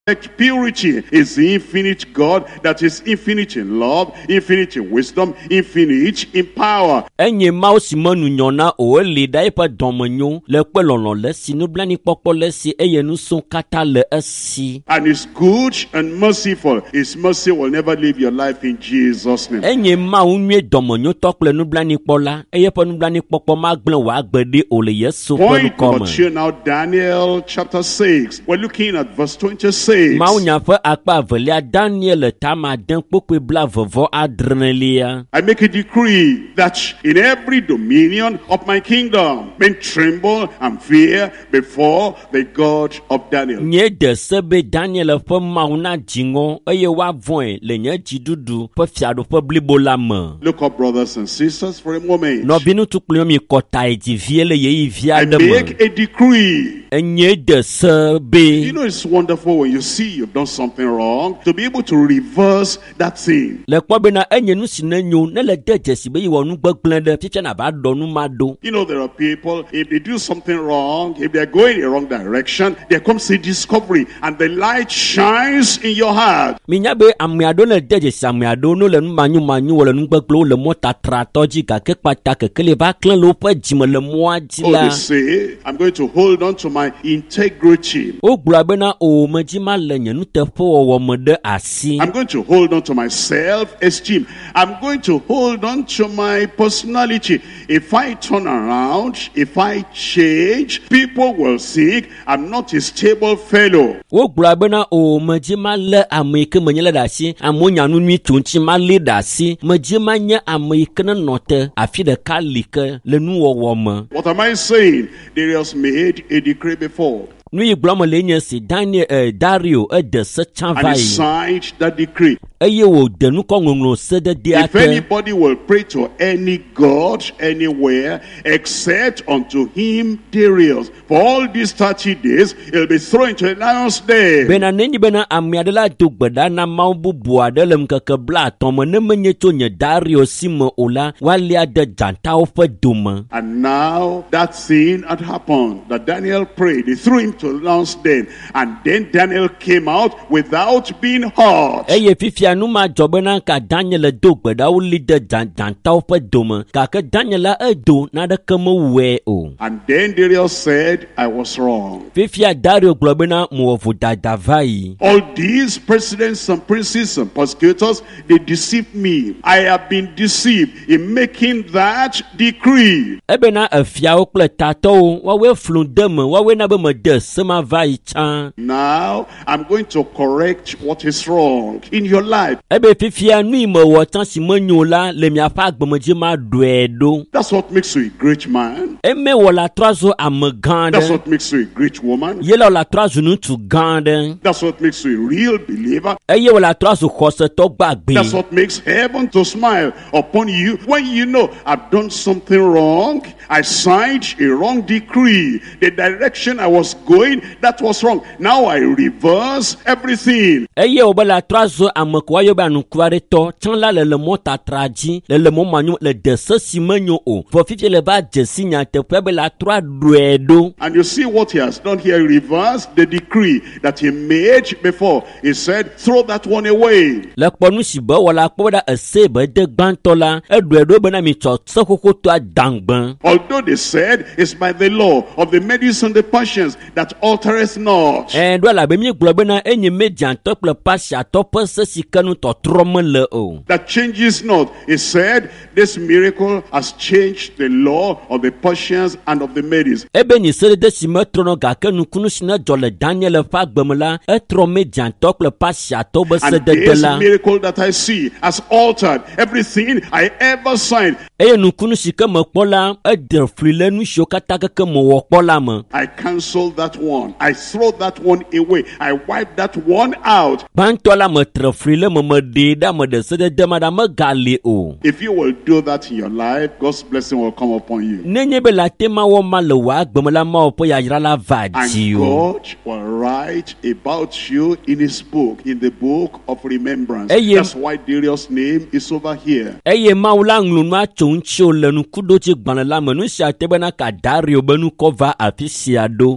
Purity is the infinite God that is infinite in love, infinite in wisdom, infinite in power. Enye mau simonu nyona o le dai pa domenyo le pelolo le sinublani popo le si eyenu son kata le esi. And is good and merciful. His mercy will never leave your life in Jesus' name. Enye mau nwe domenyo tokle nublani pola eye pa nublani popo magblen wa agbede o le yesu pelu Point number koma. 2 now, Daniel chapter 6. We're looking at verse 26. Mau nyafe akpa velia Daniel tama den pokwe bla vovo adrenelia. I make a decree that in every dominion of my kingdom, men tremble and fear before the God of Daniel. Nye de sebe Daniel fe mauna jingo eye wa voin le nye jidudu pe fiado fe blibola me. Look up, brothers and sisters, for a moment. No binu tukplio mi kota eti viele ye via I de make me. a decree. Nye de sebe. You know, it's wonderful when you see you've done something wrong to be able to reverse that thing. Le kwa bena enye nu sinenyo ne le deje sibe yi wonu gbegble de fiche na ba do nu mado. You know, there are people, if they do something wrong, if they're going in the wrong direction, there comes a discovery and the light shines in your heart. Minya be amiado le deje si amiado no le nu manyu wole nu gbegble le mota tratoji ka ke pata ke kele ba klen lo pe jime le moa ji Oh, la. they say, I'm going to hold on to my integrity. O gbla bena o majima le nye nu te fo wo me de asi. I'm going to hold on to my self-esteem. I'm going to hold on to my personality. If I turn around, if I change, people will think I'm not a stable fellow. O gbla bena o majima le amike menyele da si amonya nu nwi tunchi ma le da si majima nye amike ne note afi de kalike le nu wo me. What am I saying? Darius made a decree before. Nu yi gbla mo le nye si Daniel Dario de se And he chanvai. signed that decree. Eye wo de nu ko ngonglo se de If ate. anybody will pray to any god anywhere except unto him Darius, for all these 30 days, he'll be thrown into a lion's den. Bena nenyi bena amiadela dugbeda na mambu buade lem keke bla tome ne menye to nye Dario sime ola walia de janta ofe dume. And now that thing had happened, that Daniel prayed. He threw him to the lion's den. And then Daniel came out without being hurt. Eye fifia numa jobena ka Daniel dugbeda uli de janta ofe dume. Kake Daniel edo na de keme we o. And then Darius said, I was wrong. Fifia Dario globena muovu dadavai. All these presidents and princes and persecutors, they deceived me. I have been deceived in making that decree. Ebena afia okple tato wawe flundeme wawe na be me de sema vai chan. Now, I'm going to correct what is wrong in your life. Ebe fifia nui me wotan si menyola le miafa agbemeji ma duedo. That's what makes you a great man. Eme wola trazo amegande. That's what makes you a great woman. Yela la trazo nu tu gande. That's what makes you a real believer. Eye wola trazo kose to gbagbe. That's what makes heaven to smile upon you when you know I've done something wrong. I signed a wrong decree. The direction I was going, that was wrong. Now I reverse everything. Eye obala trazo amekwa yoba nukware to chanla le mota traji le mo manyu le dese si menyo o. For fifie le ba jesinya te pebe la tra duedo. And you see what he has done here. He reversed the decree that he made before. He said, throw that one away. Le kponu si be wala kpoda ese be de gbantola e duedo be na mi cho sekoko to adangban. Although they said it's by the law of the Medes and the Persians that altereth not. And wala be mi globe na enye median tople pasha tope se sikanu to trome le o. That changes not. He said this miracle has changed the law of the Persians and of the Medes. Ebe ni se de si metrono ga ke nu kunu sina jole Daniel fa gbemla e tro median tople pasha tobe se And de this la. miracle that I see has altered everything I ever signed. Eye nu kunu si ke me kpola e de frile nu sho kata ke me wo kpola me. I cancel that one. I throw that one away. I wipe that one out. Bantola me tre frile me de da me de se de mada me gale o. If you will do that in your life, God's blessing will come upon you. Nenye be la tema wo ma le wa gbemla ma opo ya yira la vaji And o. God will write about you in his book, in the book of remembrance. Hey, That's why Darius' name is over here. Eye maula nglu ma chonchi o le nu kudo ti gbana la me nu si atebe na ka Dario be nu kova afisiado. There's some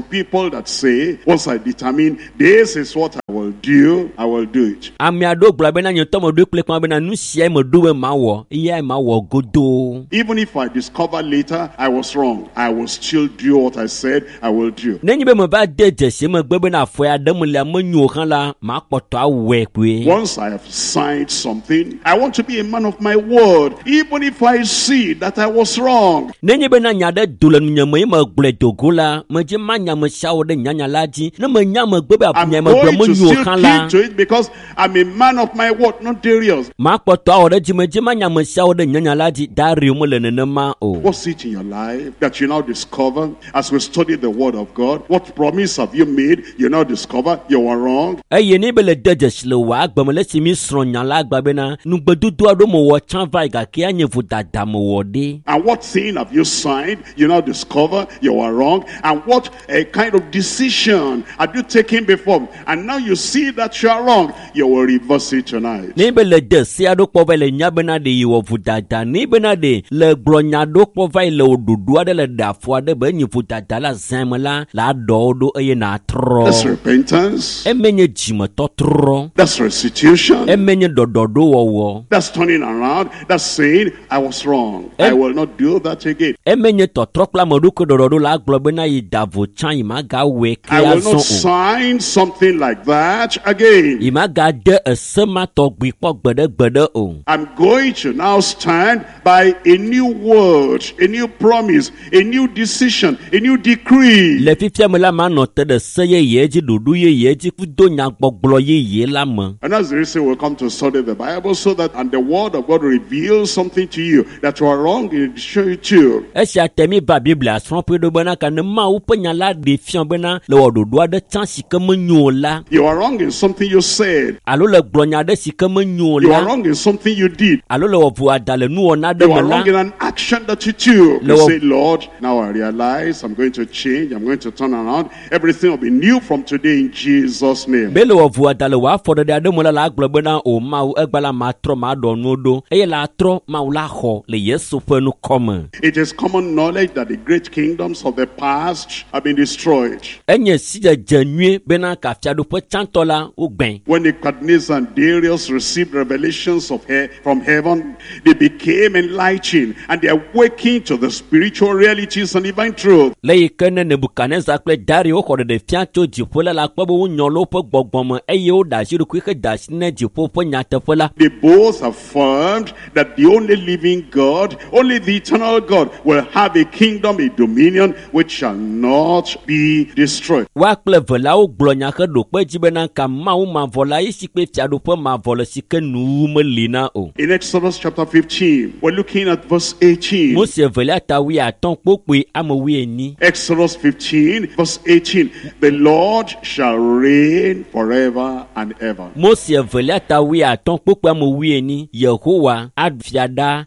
some people that say, once I determine this is what I will do it. Ami ado gblɔ bena nye tɔmɔ do kple kpɔn bena nu sia me do be ma wɔ, eya ma wɔ godo. Even if I discover later I was wrong, I will still do what I said I will do. Nenyi be me ba de dzesi me gbe bena afɔ ya de me le me nyo kan la ma kpɔtɔ awɔe koe. Once I have signed something, I want to be a man of my word, even if I see that I was wrong. Nenyi bena nya de do le nunya me me gblɔ dogo la, me dze ma nya me siawo de nyanya la dzi, ne me nya me gbe be I'm nya me gblɔ going me to nyo still kan la. keep to it because I'm a man of my word, not Darius. Ma kpɔtɔ awɔ de dzi me dze ma nya me siawo de nyanya la dzi, Dario me le nenema o. What's it in your life that you now discover as we study the word of God? What promise have you made? You now discover you were wrong. Eye ni be le de dzesi le wa agbe me le si mi srɔ̃ nya la agba bena nugbedodo aɖo me wɔ tsã va gake anye vo dada me wɔ ɖe. And what thing have you signed? You now discover you were wrong. And what kind of decision have you taken before? And now you see that you are wrong. You will reverse it tonight. Ni be le de si aɖo kpɔ va le nya bena ɖe yi wɔ vo dada ni bena ɖe le gblɔ nya aɖo kpɔ va le wɔ ɖoɖo aɖe le ɖe afɔ aɖe be enye vo dada la zã me la aɖɔ ɖo eye na trɔ. That's repentance. Emenye dzimetɔtrɔ. That's restitution. Emenye ɖɔɖɔɖo wɔwɔ. That's turning around. That's saying, I was wrong. I will not do that again. Emenye tɔtrɔ kple ameɖokui ɖɔɖɔɖo la agblɔ bena yi da vo tsã yi ma ga wɔe ke I will azɔ not o. sign something like that again. Yi ma ga de ese ma tɔgbi kpɔ gbeɖegbeɖe o. I'm going to now stand by a new word, a new promise, a new decision, a new decree. Le fifia me la ma nɔ te ɖe se yeye dzi ɖoɖo yeye dzi kudo nyagbɔgblɔ yeye la me. And that's the reason we'll come to study the Bible so that and the word of God reveals something to you that you are wrong in show it to you. Esia te mi ba Biblia srɔ̃ƒe ɖo bena ka ne Mawu ƒe nya la ɖe fia bena le wɔ ɖoɖo aɖe tsã si ke menyo o la. You are wrong in something you said. Alo le gblɔ nya aɖe si ke menyo o You are la. wrong in something you did. Alo le wɔ vo ada le nuwɔna You aɖe are me wrong la. in an action that you took. You Lord. say, Lord, now I realize I'm going to change. I'm going to turn around. Everything will be new from today in Jesus' name. Be le wɔ vo ada le wɔ afɔ ɖeɖe aɖe me la agblɔ bena o Mawu egba la ma trɔ ma ɖɔ nuwo ɖo eye la trɔ Mawu la xɔ le Yesu ƒe nukɔme. It is common knowledge that the great kingdoms of the past have been destroyed. Enye si dzedze nyuie bena kafiaɖoƒe tsãtɔ la wogbẽ. When Nebuchadnezzar and Darius received revelations from heaven, they became enlightened and they awakened to the spiritual realities and divine truth. Le yi ke ne Nebukadnezar kple Dario xɔ ɖeɖe fia tso dziƒo la kpɔ be wonyɔ le woƒe gbɔgbɔ me eye woɖe asi ɖokui xe da asi ne dziƒo ƒe nyateƒe la. They both affirmed that the only living God, only the eternal God, will have a kingdom, a dominion which shall not be destroyed. Wa kple velawo gblɔ nya xe ɖo kpe dzi bena ka Mawu mavɔ la esi kpe fiaɖoƒe mavɔ le si ke nu meli na o. In Exodus chapter 15, we're looking at verse 18. Mose velia ta wi atɔ̃ kpokpoe ame wi enyi. Exodus 15, verse 18. The Lord shall reign forever and ever. Mose velia ta wi atɔ̃ kpokpoe ame wi enyi. Yehowa aɖu ɖa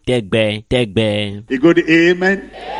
tegbe. A good amen.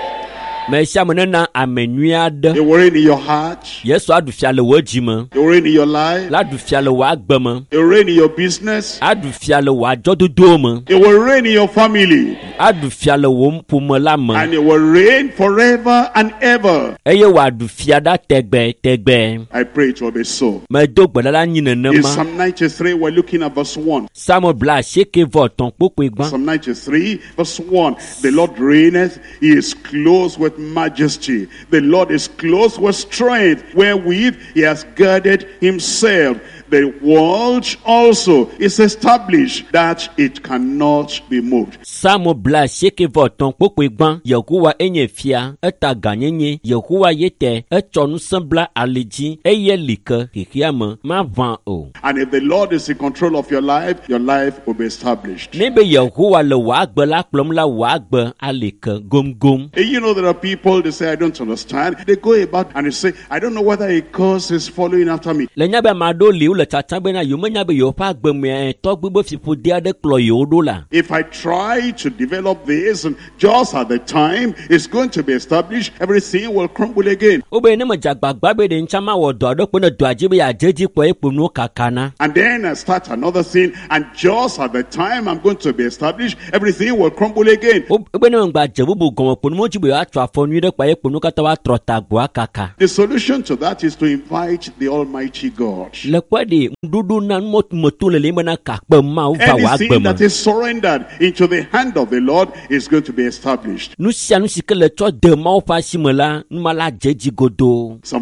Me sia me nena ame nyui aɖe. It will reign in your heart. Yesu aɖu fia le wò dzi me. It will reign in your life. La ɖu fia le wò agbe me. It will reign in your business. Aɖu fia le wò adzɔdodo me. It will reign in your family. Aɖu fia le wò ƒome la me. And it will reign forever and ever. Eye wòaɖu fia ɖa tegbe. I pray it will be so. Medo gbedala nyi In nenema. Psalm 93, we're looking at verse 1. Samuel bla asieke vɔ tɔ̃ kpokpoe gbã. Psalm 93, verse 1. The Lord reigneth, he is clothed with majesty. The Lord is clothed with strength, wherewith he has girded himself. The world also is established that it cannot be moved. Samuel bla asieke vɔ tɔ̃ kpokpoe gbã. Yehowa enye fia, eta ganyenye. Yehowa yete, etsɔ ŋusẽ bla ali dzi. Eye li ke xexea me maʋã o. And if the Lord is in control of your life will be established. Ne be Yehowa le wò agbe la kplɔm la wò agbe ali ke gomgom. And you know there are people, they say, I don't understand. They go about and they say, I don't know whether a curse is following after me. Le nya be ame aɖewo li le tsatsã bena yomenya be yewoƒe agbeme tɔgbi be fiƒode aɖe kplɔ yewo ɖo la. If I try to develop this and just at the time it's going to be established, everything will crumble again. Wo be ne me dzagbagba be ɖe ŋtsa ma wɔ dɔ aɖe kpe ne dɔa dzi be yeadze dzi kpɔ ekpo nuwo kakana. And then I start another thing, and just at the time I'm going to be established, everything will crumble again. Wo be ne me gba dze bubu gɔme kpo nuwo dzi be yewoatsɔ afɔ nyui ɖe kpɔ ekpo nuwo katã woatrɔ tagboa kaka. The solution to that is to invite the Almighty God. Le kpɔ ɖe nuɖuɖu na numoto le le bena kakpe Mawu va wɔ Anything agbe that me. is surrendered into the hand of the Lord is going to be established. Nu sia nu si ke le tsɔ de Mawu ƒe asi me la, numa la dze dzi godoo. Psalm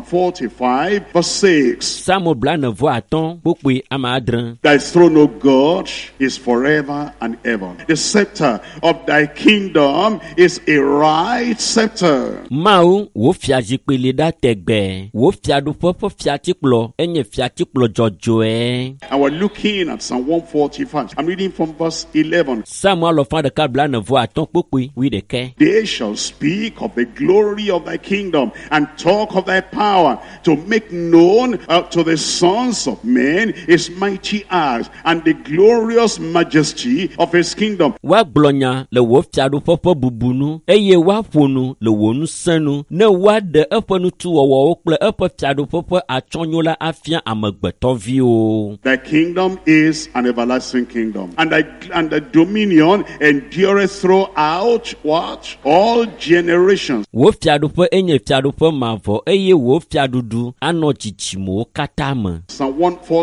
45 verse 6. Samuel 45 kpokpoe ame adre. Thy throne, O God, is forever and ever. The scepter of thy kingdom is a right scepter. Mawu wo fiazikpui li ɖa tegbe, wo fiaɖuƒe ƒe fiatikplɔ enye fiatikplɔ dzɔdzɔe. And we're looking at Psalm 145. I'm reading from verse 11. Samuel 145 kpokpoe 11. They shall speak of the glory of thy kingdom and talk of thy power, to make known to the sons of men his mighty acts and the glorious majesty of his kingdom. Woagblɔ nya le wo fiaɖuƒe ƒe bubunu eye woaƒo nu le wo ŋusẽnu ne woaɖe eƒe nutuwɔwɔwo kple eƒe fiaɖuƒe ƒe atsyɔ̃nyo la afia amegbetɔviwo. Thy kingdom is an everlasting kingdom, and the dominion endureth throughout what? All generations. Wo fiaɖuƒe enye fiaɖuƒe mavɔ eye wo fiaɖuɖu anɔ dzidzimewo katã me. Psalm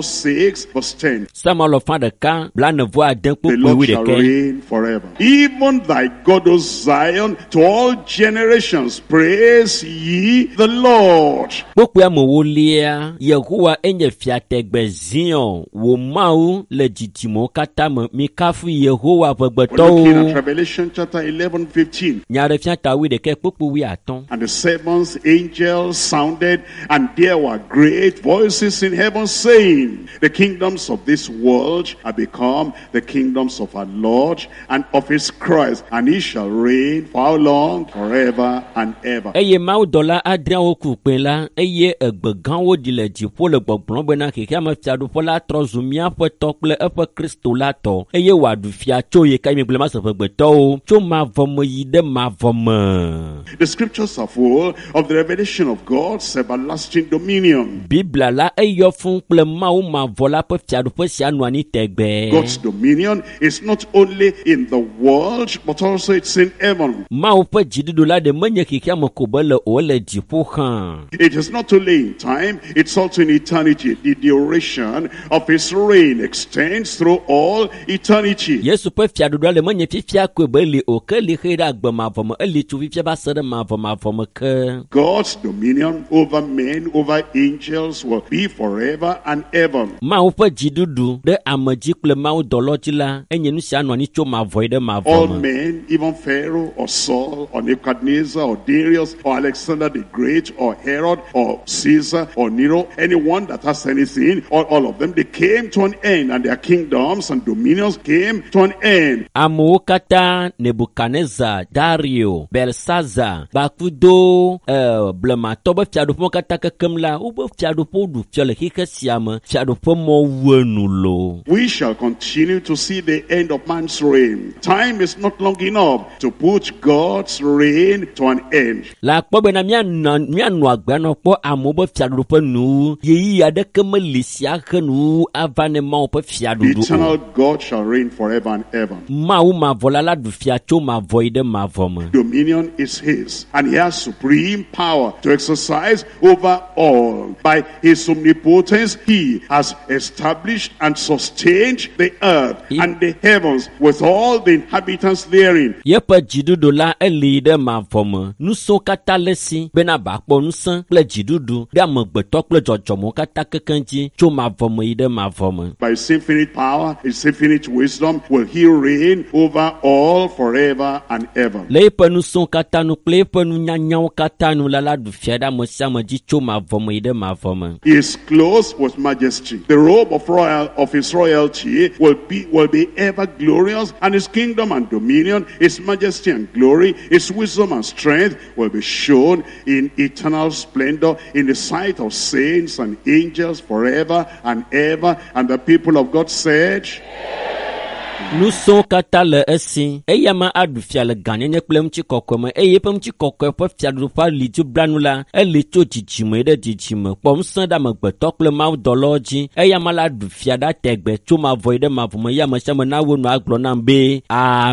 146 verse 10. Samuel 146 The kpokpoe Lord shall 11. reign forever. Even thy God, O Zion, to all generations, praise ye the Lord. Kpokpoe amewolia, Yehowa enye fiategbe Zion, wo Mawu le dzidzimewo katã me, mikafu Yehowa We're looking at ƒe Revelation chapter 11:15. Nya ɖe fia ta 11 kpokpoe 15. And the seventh angel sounded, and there were great voices in heaven saying, the kingdoms of this world are become the kingdoms of our Lord and of his Christ, and he shall reign for how long? Forever and ever. Eye mawudɔla adreawo ku kpẽ la, eye egbe gãwo ɖi le dziƒo le gbɔgblɔm bena xexea me fiaɖuƒe la trɔ zu míaƒe tɔ kple eƒe Kristo la tɔ, eye wòaɖu fia tso ye ka mi gblẽ ma seƒegbetɔwo tso mavɔ me yi ɖe mavɔ me. The scriptures are full of the revelation of God's everlasting dominion. Biblia la eyɔ fún kple Mawu mavɔ la ƒe fiaɖuƒe sia nɔ anyi tegbe. God's dominion is not only in the world, but also it's in heaven. Mawu ƒe dziɖuɖu la ɖe menye xexea me ko be le o le dziƒo xã. It is not only in time, it's also in eternity. The duration of his reign extends through all eternity. Yesu ƒe fiaɖuɖu la le menye fifia koe be li o ke li xe ɖe agbe mavɔ me eli tso fifia va se ɖe mavɔ me ke. God's dominion over men, over angels will be forever and ever. Mawu ƒe dziɖuɖu ɖe ame dzi kple Mawu dɔlɔ dzi la enye nu sia nɔ anyi tso mavɔ yi ɖe All mavɔ me. men, even Pharaoh or Saul or Nebuchadnezzar or Darius or Alexander the Great or Herod or Caesar or Nero, anyone that has anything, all of them, they came to an end, and their kingdoms and dominions came to an end. Amewo katã Nebukadnezar, Dario, Belsazar, bakudo blematɔ be fiaɖuƒewo katã kekem la wobe fiaɖuƒewo ɖu fia le xixe sia me, fiaɖuƒe mɔ wu enu lo. We shall continue to see the end of man's reign. Time is not long enough to put God's reign to an end. La kpɔ bena mianɔ agbenɔ kpɔ amewo be fiaɖuɖu ƒe nu yeyi aɖeke meli sia xe nu ava ne Mawu ƒe The fiaɖuɖu eternal o. God shall reign forever and ever. Mawu mavɔ la ɖu fia tso mavɔ yi ɖe mavɔ me. Dominion is his, and he has supreme power to exercise over all. By his omnipotence, he has established and sustained the earth and the heavens with all the inhabitants therein. Yeƒe dziɖuɖu la eli ɖe mavɔ me. Nusẽwo katã le si bena bakpɔ nusẽ kple dziɖuɖu ɖe amegbetɔ kple dzɔdzɔmewo katã kekeŋ dzi tso mavɔ me yi ɖe mavɔ me. By his infinite power, his infinite wisdom, will he reign over all forever and ever. Le eƒe nusẽwo katã nu kple eƒe nunyanyawo katã nu la ɖu fia ɖe ame sia ame dzi tso mavɔ me yi ɖe mavɔ me. He is clothed with majesty. The robe of his royalty will be ever glorious, and his kingdom and dominion, his majesty and glory, his wisdom and strength will be shown in eternal splendor in the sight of saints and angels forever forever and ever. And the people of God said, Nous sommes katale esi. Eyama adufia le ganyenye kple mchi kokome. Eye pe mchi kokwe pe fiadu pa litu branula. Elitu chichime de chichime. Pom sanda magbeto kple mau doloji. Eyama la adufia da tegbe. Chuma voide mavume. Yama shama na wonu aglo nambe.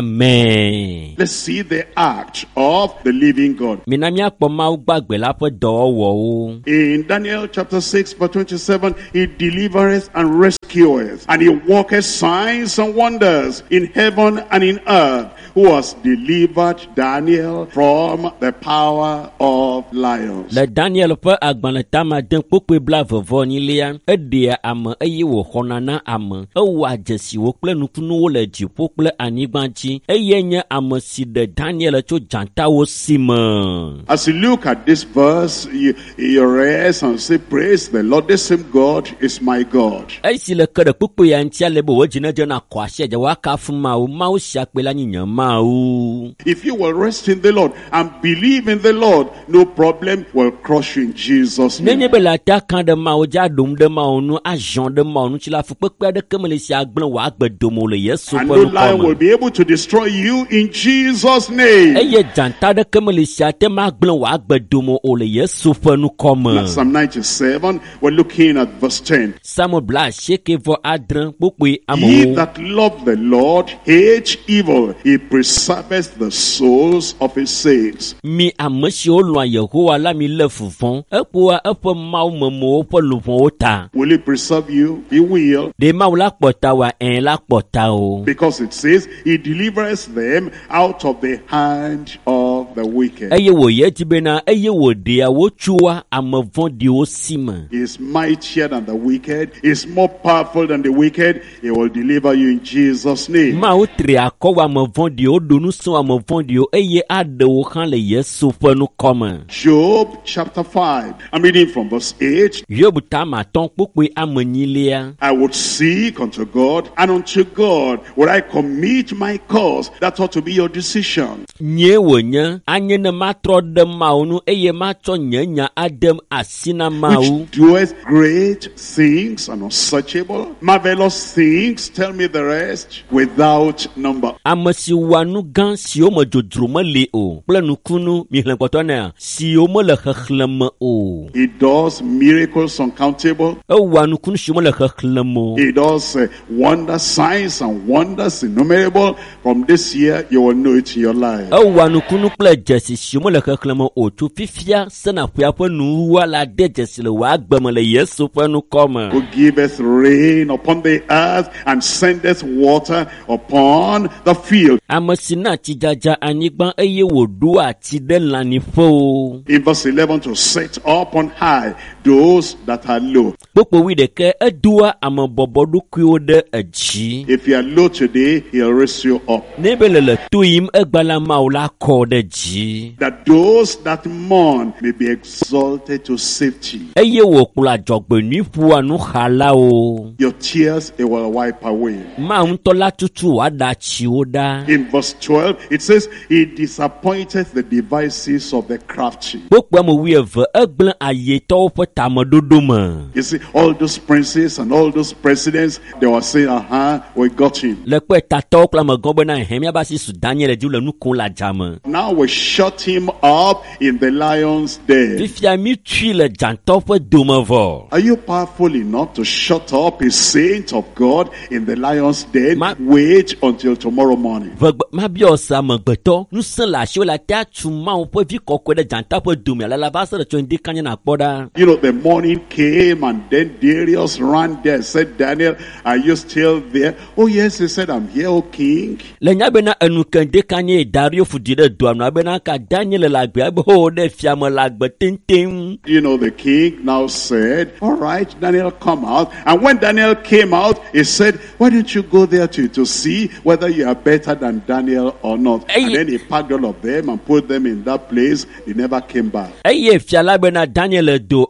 Amen. Let's see the act of the living God. Minamia po mau gbagbe la pe do wo. In Daniel chapter 6 verse 27, he delivereth and rescueth, and he worketh signs and wonders in heaven and in earth, who has delivered Daniel from the power of lions. Le Daniel pe agbanle tama den kpokpe bla vovo nilia edia ame eye wo honana ame ewa jesi wo kple nukunu wo le dziƒo kple anyigbanji eye nye ame si de Daniel tso janta wo sime. As you look at this verse, you rest and say, praise the Lord, the same God is my God. Esi le ke de kpokpe ya ntia le bo wo jina jana kwashe ja wa kafu ma o sia kpe la nyinya ma o. If you will rest in the Lord and believe in the Lord, no problem will crush you in Jesus' name. Nenye be la ta kan de ma o ja dum de ma o nu ajon de ma o nu ti la fu kpekpe de ke me le sia gblen wa agbedomo le Yesu And pe no nu lion will ko. be able to destroy you in Jesus' name. Eye janta de ke me le sia te ma gblen wa agbedomo o le Yesu pe nu ko me. Psalm 97, we're looking at verse 10. Samuel bla sheke vo adren kpokpe He amo. that love the Lord hates evil. He preserveth the souls of his saints. Mi amesi o lo Yehowa la mi le fufon. Epo a epo mau memo po lufon o ta. Will he preserve you? He will. De mau la kpota wa en la kpota o. Because it says, he delivers them out of the hand of the wicked. Eye wo ye ti bena eye wo de a wo chua amavon di o sima. He is mightier than the wicked. He is more powerful than the wicked. He will deliver you in Jesus' name. Ma o tre akọ wa amavon di o donu so amavon di o eye ade wo kan le Yesu pe nu koma. Job chapter 5. I'm reading from verse 8. Yobu ta ma ton kpokpe amanyilia. I would seek unto God, and unto God would I commit my cause. That ought to be your decision. Nye wo nye anye ne ma tro de ma o nu eye ma cho nyanya adem asina ma o. Which doeth great things and unsearchable, marvelous things, tell me the rest, without number. Amesi wanu gan si o me jodro me le o. Ple nukunu mi hlen kpoto ne si o me le xexlem o. He does miracles uncountable. E wanu kunu si o me le xexlem o. He does wonders, signs and wonders innumerable. From this year, you will know it in your life. E wanu kunu kple jesi si o me le xexlem o tu fifia sena ƒea ƒe nu wala de jesi le wa gbeme le Yesu ƒe nu kɔme. Who giveth rain upon the earth and sendeth water upon the field. Ame si na tsidzadza anyigba eye wòɖo ati ɖe lãnyiƒe o. In verse 11, to set up on high those that are low. Kpokpo 11 edoa ame bɔbɔ ɖokuiwo ɖe edzi. If you are low today, he'll raise you up. Ne be le to yim egbala mawo la kɔ ɖe dzi. That those that mourn may be exalted to safety. Eye wòkplɔ adzɔgbenui ƒua nuxalawo. Your tears, it will wipe away. Mawu ŋutɔ la tutu wòaɖe atsiwo ɖa. In verse 12, it says, he disappointeth the devices of the crafty. Kpokpo ame 12 egblẽ ayetɔwo ƒe tameɖoɖo me. You see, all those princes and all those presidents, they were saying, we got him. Le kpe tatɔwo kple amegã bena miaba si su Daniel dzi le nu kom le adzame. Now we shut him up in the lion's den. Fifia mi tui le dzantɔ ƒe dome vɔ. Are you powerful enough to shut up a saint of God in the lion's den? Ma- Wait until tomorrow morning. Vegbe mabia se amegbetɔ nusẽ le asiwo le ate atu Mawu ƒe vi kɔkɔe ɖe dzanta ƒe dome alala va se ɖe tso ŋdi kanya nakpɔ ɖa. You know, the morning came and then Darius ran there, said, Daniel, are you still there? Oh yes, he said, I'm here, O king. Le nya bena enu kende kanye Dario fudi ɖe doa nu bena ka Daniel le agbe be ho ɖe fiame le agbe teŋteŋ. You know, the king now said, all right, Daniel, come out. And when Daniel came out, he said, why don't you go there to see whether you are better than Daniel or not? And then he packed all of them and put them in that place. They never came back. Eye fia la bena Daniel do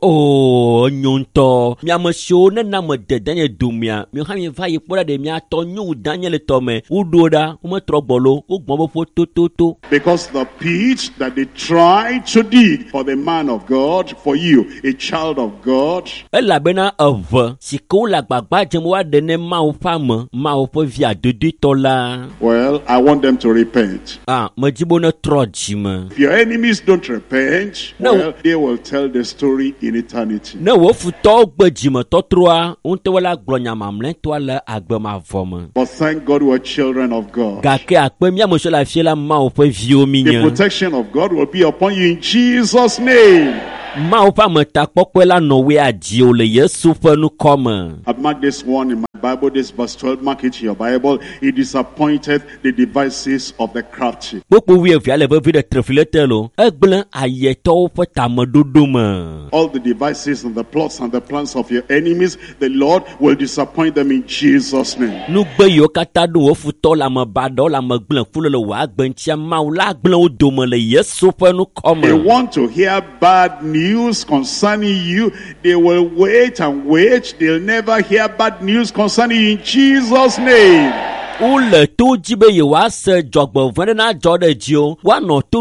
o nyuntɔ miame siwo nena me de Daniel domia mi hã mi va yi kpɔ ɖa ɖe miatɔ nyo wu Daniel tɔ me woɖo ɖa wometrɔ gbɔ lo wogbɔn be ƒo tototo. Because the pit that they tried to dig for the man of God, for you, a child of God. Elabena eve si ko la gbagba jemoa de ne Mawu fame Mawu ƒe via doditɔ la. Well, I want them to repent. Medzibo ne trɔ dzime. If your enemies don't repent, No. well, they will tell the story in eternity. Ne wo futɔwo gbe dzime tɔtrɔa, ŋutɔwo la gblɔ nya mamlɛtɔa le agbemavɔ me. But thank God we're children of God. Gake akpe míame sɔ le afia la Mawu ƒe viwo mi The nye. protection of God will be upon you in Jesus' name. Mawu ƒe ametakpɔkpɔe la nɔ woe adziwo le Yesu ƒe nukɔme. I've marked this one in my Bible, this verse 12, mark it in your Bible. He disappointed the devices of the crafty. Kpokpo wuievia le vevi ɖe trefli le te lo. Egblẽ ayetɔwo ƒe tameɖoɖo me. All the devices and the plots and the plans of your enemies, the Lord will disappoint them in Jesus' name. Nugbe yiwo katã ɖo wo futɔ le amebaɖewo le amegblẽ ƒulo le wò agbe ŋutia Mawu la gblẽ wo dome le Yesu ƒe They nukɔme. want to hear bad news concerning you. They will wait and wait. They'll never hear bad news concerning you in Jesus' name. Wole to dzi be yewoase dzɔgbevɔ̃ ɖe na dzɔ ɖe dziwo. Woanɔ to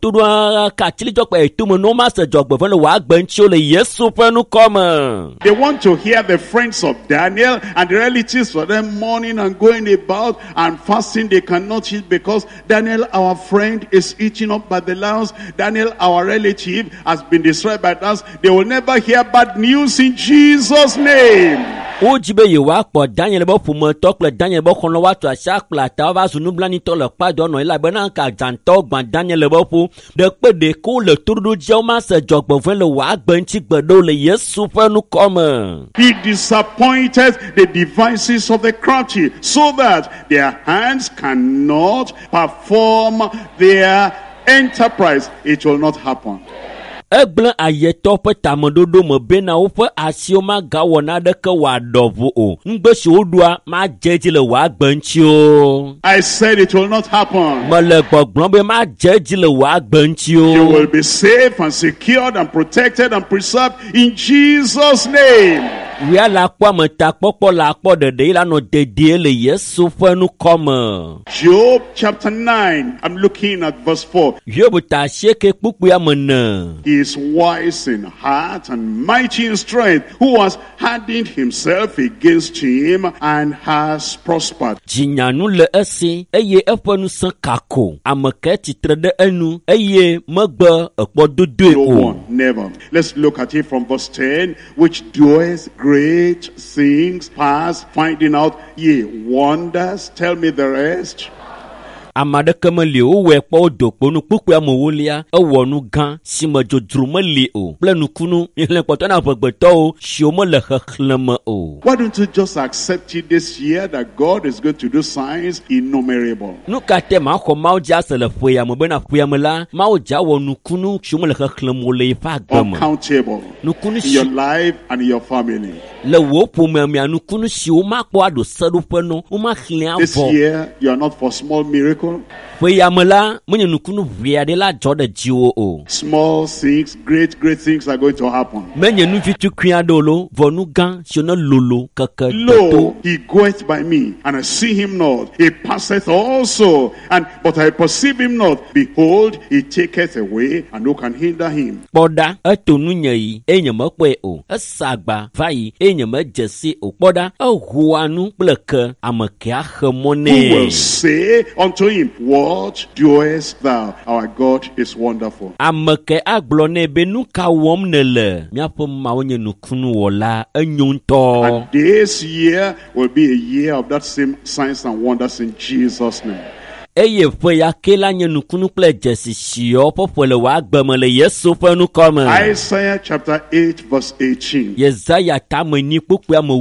ɖo ka atsilidzɔkpe etome ne womase dzɔgbevɔ̃ le wò agbe ŋuti le Yesu ƒe nukɔme. They want to hear the friends of Daniel and the relatives for them mourning and going about and fasting. They cannot eat because Daniel, our friend, is eaten up by the lions. Daniel, our relative, has been destroyed by us. They will never hear bad news in Jesus' name. Wodzi be yewoakpɔ Daniel be ƒometɔ kple Daniel be xɔlɔ̃ woatu asi akplata wova zu nublanitɔ le kpadɔ nɔ elabena ŋka dzãtɔwo gbã Daniel le be ƒo ɖekpe ɖeko wole toɖoɖo dziawo ma se dzɔgbevɔ̃e le wò agbe ŋuti gbeɖo le Yesu ƒe nukɔme. He disappointed the devices of the crafty so that their hands cannot perform their enterprise. It will not happen. Egblẽ ayetɔ ƒe tameɖoɖo me bena woƒe asiwo magawɔ naneke wòaɖɔ vo o. Ŋugbe si woɖoa madze edzi le wò agbe ŋuti o. I said it will not happen. Mele gbɔgblɔm be madze edzi le wò agbe ŋuti You o. will be safe and secured and protected and preserved in Jesus' name. Wia la kpɔ ametakpɔkpɔ la kpɔ ɖeɖe la nɔ dedie le Yesu ƒe nukɔme. Job chapter 9, I'm looking at verse 4. Hiob ta asieke kpukpui amene. He is wise in heart and mighty in strength, who has hardened himself against him and has prospered. Dzinyanu le esi eye eƒe ŋusẽ kako. Ame ke tsitre ɖe enu eye megbe ekpɔdodoe No o. one, never. Let's look at it from verse 10, which doeth great things past finding out, ye wonders. Tell me the rest. Ame aɖeke meli o, wowɔe kpɔ wodo kponu kpukpui amewolia, ewɔ nu gã si me dzodzro meli o, kple nukunu xlẽ kpɔtɔ na ʋegbetɔwo siwo mele xexlẽme o. Why don't you just accept it this year that God is going to do signs innumerable? Nu ka te maxɔ Mawu dzi ase le ƒea me bena ƒea me la, Mawu dza wɔ nukunu siwo mele xexlẽme o le yiƒe agbe me. Uncountable Nukunu in si your life and in your family. le wò ƒomea mea nukunu siwo makpɔ aɖo seɖoƒe nɔ, womaxlẽ This avɔ. year, you are not for small miracle. Ƒea me la, menye nukunu ʋe aɖe la dzɔ ɖe dziwò o. Small things, great things are going to happen. Menye nu vitukui aɖewo lo, vɔ nu gã siwo ne lolo keke Lo, toto. he goeth by me, and I see him not. He passeth also, but I perceive him not. Behold, he taketh away, and who can hinder him? Kpɔɖa, eto nu nye yi, eye nye mekpɔe o. Esa agba va yi, eye nye medze si o. Kpɔɖa, ehoa nu kple ke, ame ke axe mɔ Who will nɛ. say unto him, what doest thou? Our God is wonderful. Ame ke agblɔ nɛ be nu ka wɔm nele. Míaƒe Mawu nye nukunuwɔla, enyo ŋutɔ. And this year will be a year of that same signs and wonders in Jesus' name. Eye ƒe ya ke la nye nukunu kple dzesi siwo ƒeƒe le wò agbe me le Yesu ƒe nukɔme. Isaiah chapter 8 verse 18. Yesaya tame ni kpukpui ame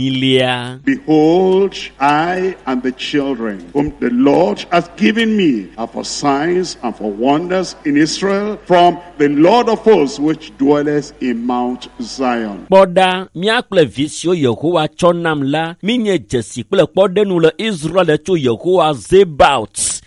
14. Behold, I and the children whom the Lord hath given me are for signs and for wonders in Israel from the Lord of hosts which dwelleth in Mount Zion. Kpɔɖa, mía kple vi siwo Yehowa tsɔ nam la, mi nye dzesi kple kpɔɖenu le Israel tso Yehowa Zebaot,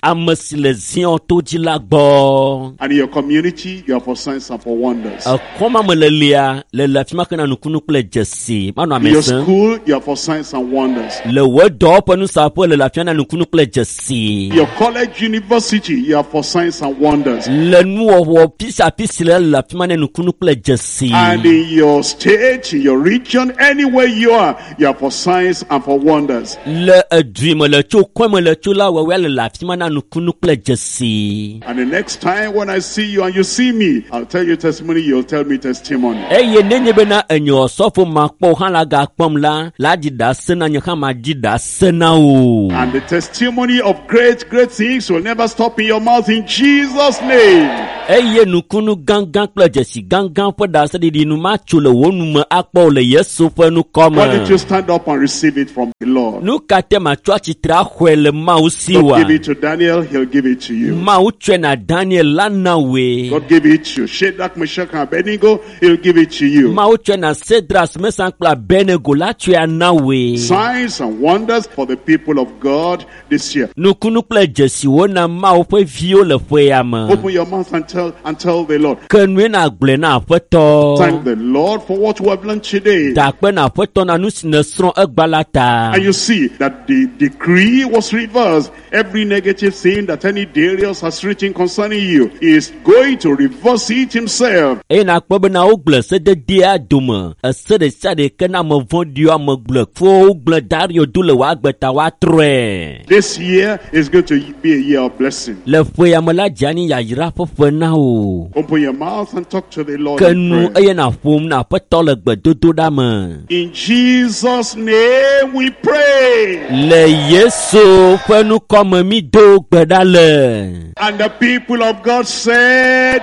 amesilezion to di la gbo. And in your community, you are for signs and for wonders. Koma melelia le la fima kana nukunu kule jesi. Mano In your amesen. school, you are for signs and wonders. Le wedo panu sapo le la fima nukunu kule jesi. Your college, university, you are for signs and wonders. Le nuo pisa le la fima nukunu kule jesi. And in your state, in your region, anywhere you are for signs and for wonders. Le dream le cho kwem le cho la wewe le la fima nukunu kule jesi. And the next time when I see you and you see me, I'll tell you testimony, you'll tell me testimony. Eye nenye bena enyo sofo makpo hala ga kpom la di da sena nyoka ma di da sena o. And the testimony of great things will never stop in your mouth in Jesus' name. Eye nukunu gangan kple jesi gangan ƒe da se didi nu ma tso le wo nu me akpɔ le Yesu ƒe nu Why don't kɔme. you stand up and receive it from the Lord? Nu kate ma tso atsitre axɔe le Mawu si God wa. give it to Daniel, he'll give it to you. Mawu tsɔe na Daniel la na we. God give it to you. Shadrach, Meshach, and Abednego, he'll give it to you. Mawu tsɔe na Sedras, Mesan kple Abednego la tsɔe na we. Signs and wonders for the people of God this year. Nukunu kple jesiwo na Mawu ƒe viwo le ƒea me. Open your mouth and tell the Lord. Ke nue na gblɔe na Aƒetɔ. Thank the Lord for what we have learned today. Dakpe na Aƒetɔ na nu si ne srɔ̃ egba la ta. And you see that the decree was reversed. Every negative thing that any Darius has written concerning you is going to reverse it himself. Eye na kpɔ bena wogblẽ sededea dome. Ese ɖe sia ɖe ke na ame vɔ̃ɖiwo ame gblẽ fo wogblẽ Dario do le woagbe ta woatrɔe. This year is going to be a year of blessing. Le ƒea me la dzani yayra ƒe ƒe na o. Open your mouth and talk to the Lord Ke in nu prayer. eye na ƒom na Aƒetɔ le gbedodoɖa me. In Jesus' name we pray. Le Yesu ƒe nukɔme mi do gbe ɖa le. And the people of God said,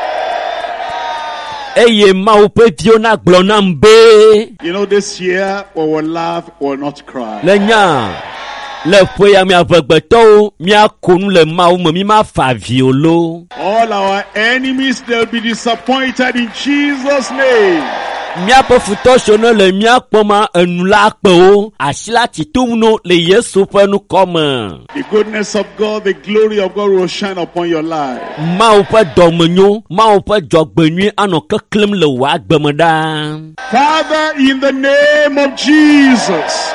Eye Mawu ƒe viwo na gblɔ nam be. you know, this year we will laugh, we will not cry. Le nya. Le ƒea mia vegbetɔwo miako nu le Mawu me mi ma fa avi o lo. All our enemies, they'll be disappointed in Jesus' name. Miaƒe futɔsiwo ne le miakpɔma enu la kpewo asi la titum no le Yesu ƒe nukɔme. The goodness of God, the glory of God will shine upon your life. Mawu ƒe dɔmenyo, Mawu ƒe dzɔgbenyui anɔ keklem le wò agbeme ɖaa. Father, in the name of Jesus,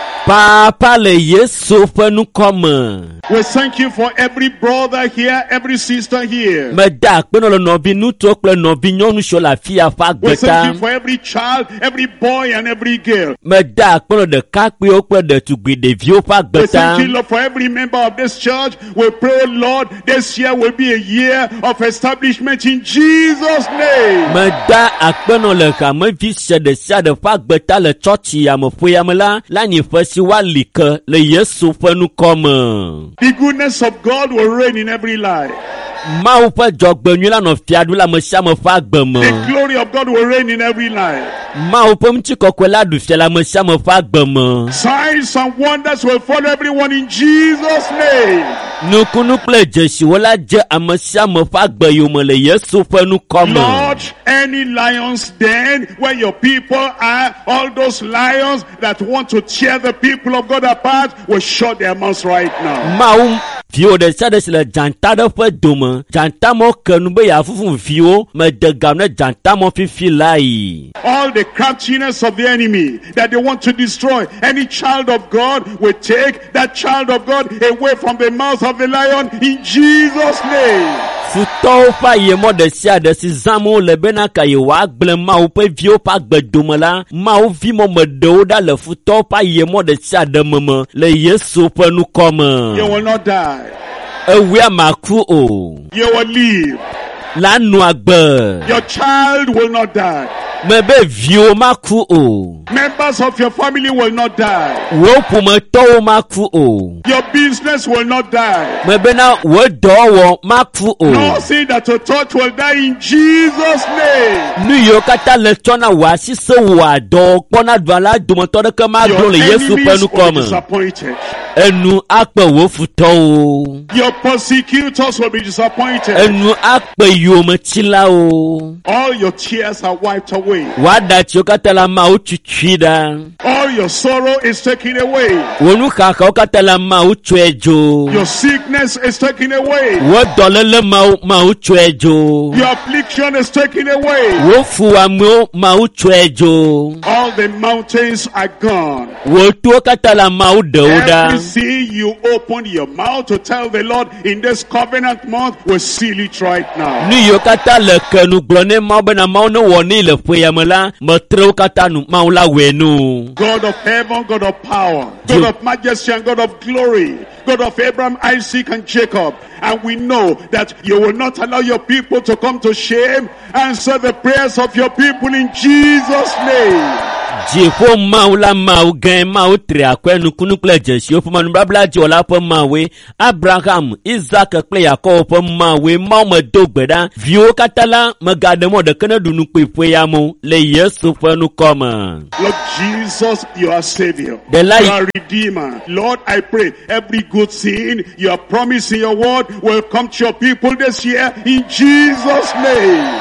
Papa le Yesu ƒe nukɔme. we thank you for every brother here, every sister here. Meda akpe nɔ le nɔvi ŋutsuwo kple nɔvi nyɔnu siwo le afi ya ƒe We agbe thank ta. you for every child, every boy, and every girl. Meda akpe nɔ ɖekakpuiwo kple ɖetugbui ɖeviwo ƒe We agbe ta. thank you, Lord, for every member of this church. We pray, Lord, this year will be a year of establishment in Jesus' name. Meda akpe nɔ le hamevi sia ɖe ƒe agbe ta le tsɔtsi yameƒoya me la nyiƒe si woali ke le Yesu ƒe nukɔme. The goodness of God will reign in every life. Mawu ƒe dzɔgbenyui la nɔ fia ɖu le ame sia ame ƒe agbe me. The glory of God will reign in every life. Mawu ƒe ŋutikɔkɔe la ɖu fia le ame sia ame ƒe agbe me. Signs and wonders will follow everyone in Jesus' name. Nukunu kple dzesiwo la dze ame sia ame ƒe agbe yome le Yesu ƒe nukɔme. Lord, any lions den where your people are, all those lions that want to tear the people of God apart will shut their mouths right now. Mawu viwo ɖe sia ɖe si le dzanta ɖe ƒe dome. Dzanta mɔ ke nu be yeafufu viwo mede gam ne dzanta mɔ fifi la yi. All the craftiness of the enemy that they want to destroy, any child of God will take that child of God away from the mouth of the lion in Jesus' name. Futɔwo ƒe ayemɔ ɖe sia ɖe si zãm wole bena ka yewoagblẽ Mawu ƒe viwo ƒe agbedome la, Mawu vi mɔ me ɖewo ɖa le futɔwo ƒe ayemɔ ɖe sia ɖe me le Yesu ƒe You nukɔme. will not die. Ewia maku o. You will live. La nu agbe. Your child will not die. Mebe viwo maku o. Members of your family will not die. Wo ƒometɔwo maku o. Your business will not die. Mebe na wo dɔwɔwɔ maku o. Nothing that you thought will die in Jesus' name. Nu yiwo katã le tsɔ na wò asi se wò adɔ kpɔna ɖua la dometɔ ɖeke magblɔ Your le Yesu ƒe enemies will be nukɔme. disappointed. Enu akpe wo futo o. Your persecutors will be disappointed. Enu akpe yome chila o. All your tears are wiped away. Wada chokatala ma uchuchida. All your sorrow is taken away. Wonu kaka okatala ma uchwejo. Your sickness is taken away. Wo dolele ma uchwejo. Your affliction is taken away. Wo fuamo ma uchwejo. All the mountains are gone. Wo tuokatala ma udeuda. Every sea you open your mouth to tell the Lord in this covenant month will seal it right now. Ni yokata le kenu glone ma bena ma no woni le fuyamela metreu kata nu ma la wenu. God of heaven, God of power, God of majesty and God of glory, God of Abraham, Isaac and Jacob. And we know that you will not allow your people to come to shame. Answer the prayers of your people in Jesus' name. Jefo maula mau gen mau tria kwenu kunu kle jeshi ofu manu blabla jola po mawe Abraham Isaac kle Yakob po mawe mau medogbeda vio katala megademo de kene dunu pe ya mo le Yesu fenu koma. Lord Jesus, you are Savior. The light. You are Redeemer. Lord, I pray every good thing you are promising your word will come to your people this year in Jesus' name.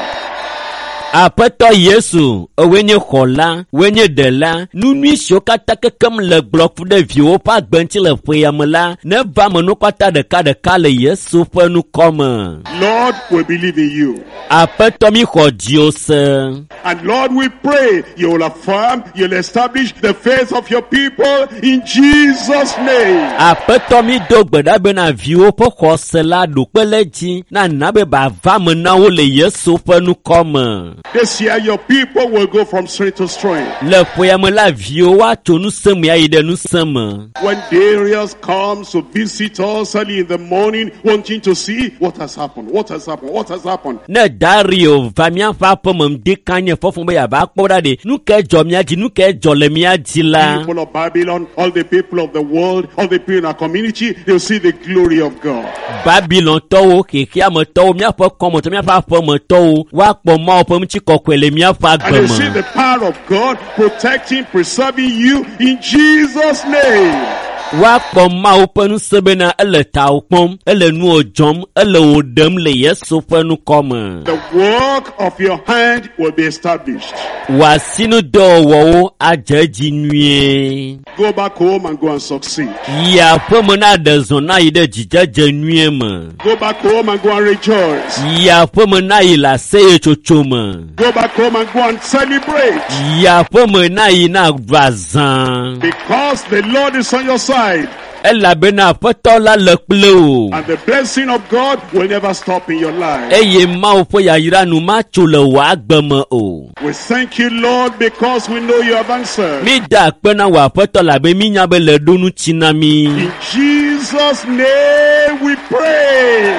Apeto Yesu, wenye kola, wenye dela, nunui shokata kekem le blok de vio pa gbenchi le feyamela, ne va menu kata de ka le Yesu fenu koma. Lord, we believe in you. Apeto mi khodjose. And Lord, we pray you will affirm, you'll establish the faith of your people in Jesus' name. Apeto mi dogbeda bena vio po khosela dupeleji, na nabe ba va mena wo le Yesu fenu koma. This year your people will go from strength to strength. Le feyamela vio wa tonu semu ya ide nu semu. When Darius comes to visit us early in the morning, wanting to see what has happened, what has happened, what has happened. Ne Dario vamia fa pomem dekanye fofun be ya ba kpoda de nu ke jomia ji nu ke jolemia ji la. People of Babylon, all the people of the world, all the people in our community, they'll see the glory of God. Babylon to keke am to mia fo komo to mia fa fo mo to wa po ma opom chi kokwele mia fa And you gbemo. see the power of God protecting, preserving you in Jesus' name. Wa po ma oponu sebena ele ta opom ele nu ojom ele odem le Yesu fenu koma. The work of your hand will be established. Wa sinu do wo ajeji nwie. Go back home and go and succeed. Ya pomo na de zona ide jijeje nwie me. Go back home and go and rejoice. Ya pomo na ila seye chochoma. Go back home and go and celebrate. Ya pomo na ina vazan. Because the Lord is on your side. Ela bena potola le pleu. And the blessing of God will never stop in your life. Eye ma ofo ya ira nu ma chule wa gbemo o. We thank you, Lord, because we know you have answered. Mi da pena wa potola be mi nya be le dunu chinami. In Jesus' name we pray.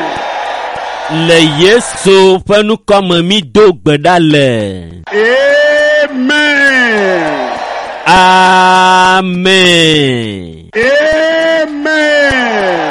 Le Yesu fenu kome mi do gbedale. Amen. Amen. Amen.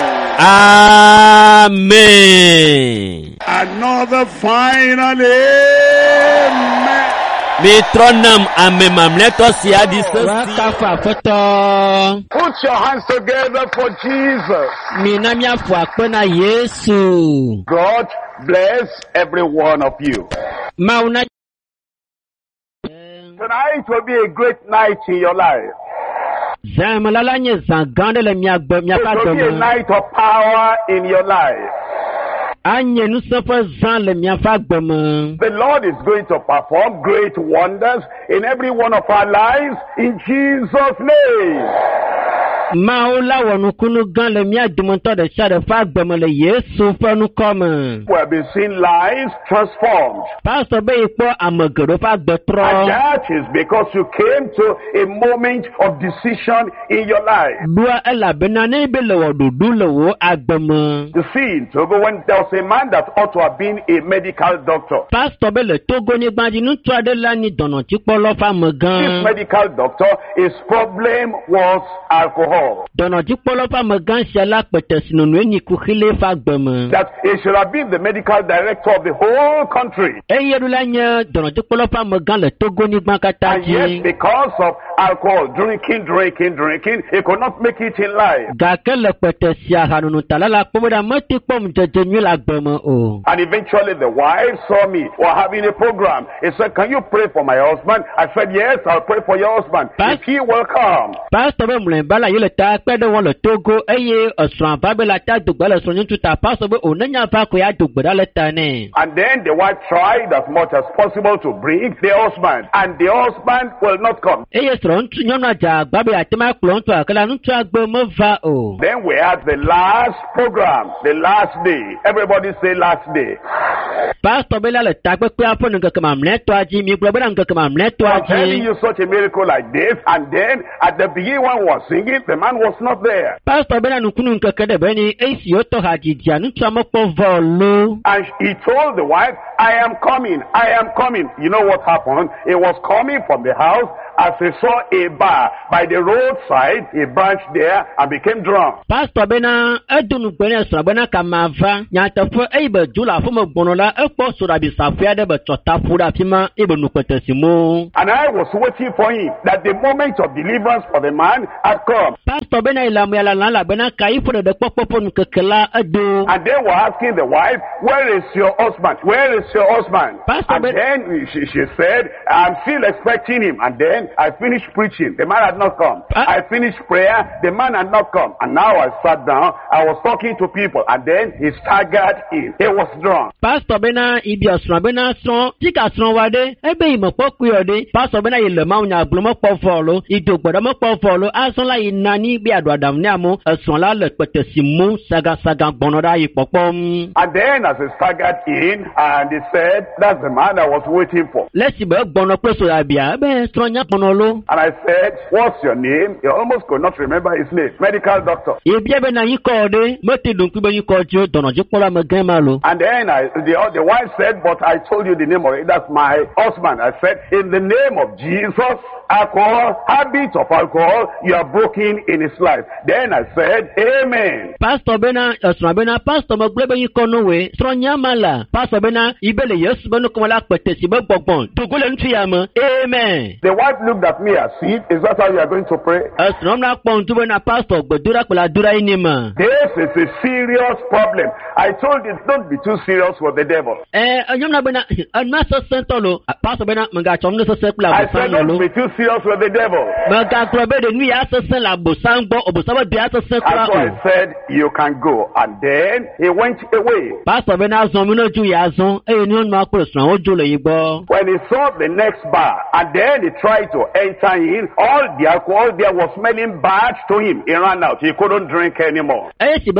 Amen. Another final amen. Metronome amemam let us hear this. Wakafa foto. Put your hands together for Jesus. Minamia fuakona Yesu. God bless every one of you. Mauna. Tonight will be a great night in your life. It will be a night of power in your life. The Lord is going to perform great wonders in every one of our lives in Jesus' name. We have been seeing lives transformed. And that is because you came to a moment of decision in your life. You see, in Togo, when there was a man that ought to have been a medical doctor. This medical doctor, his problem was alcohol. all. That he should have been the medical director of the whole country. And yet, because of alcohol, drinking, he could not make it in life. And eventually the wife saw me. We're having a program. He said, can you pray for my husband? I said, yes, I'll pray for your husband. If he will come. And then the wife tried as much as possible to bring the husband. And the husband will not come. Then we had the last program, the last day. Everybody say last day. I'm telling you such a miracle like this, and then at the beginning one was singing, the man was not there. And he told the wife, I am coming. You know what happened? He was coming from the house. As he saw a bar by the roadside, he branched there and became drunk. And I was waiting for him, that the moment of deliverance for the man had come. And they were asking the wife, where is your husband? Where is your husband? And then she said, I'm still expecting him. And then I finished preaching. The man had not come. I finished prayer. The man had not come. And now I sat down. I was talking to people. And then he staggered in. He was drunk. Pastor Bena ibiasra bena son tika son wade ebe imopo kuyode Pastor Bena ilema unya blumo pofolo idogbodo mo pofolo asola inani bi adwadam ni amu asonla le petesimu saga gbonoda ipopom. And then as he staggered in and he said, that's the man I was waiting for. Let's be gbono peso abia be stronya gbono. And I said, what's your name? He almost could not remember his name. Medical doctor. And then the wife said, but I told you the name of it. That's my husband. I said, in the name of Jesus, habits of alcohol, you are broken in his life. Then I said, amen. Pastor Bena, Pastor Maglebe Yikonowe, Stronyamala, Pastor Bena, Ibele Yosbano Komala Petesibo Bobon, to go and Amen. The wife looked at me as if, is that how you are going to pray? This is a serious problem. I told you, don't be too serious with the devil. I said, don't be too serious with the devil. That's why I said, you can go. And then he went away. When he saw the next bar, and then he tried to enter in, all the alcohol there was smelling bad to him. He ran out. He couldn't drink anymore. And since